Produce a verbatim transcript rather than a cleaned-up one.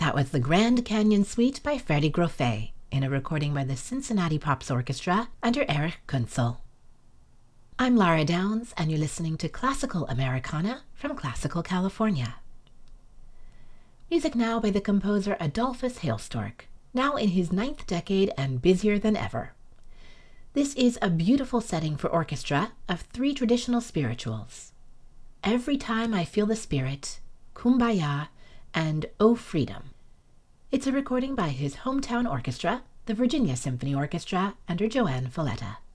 That was the Grand Canyon Suite by Freddie Groffet in a recording by the Cincinnati Pops Orchestra under Erich Kunzel. I'm Lara Downs, and you're listening to Classical Americana from Classical California. Music now by the composer Adolphus Hailstork, now in his ninth decade and busier than ever. This is a beautiful setting for orchestra of three traditional spirituals: Every Time I Feel the Spirit, Kumbaya, and O Freedom. It's a recording by his hometown orchestra, the Virginia Symphony Orchestra, under Joanne Falletta.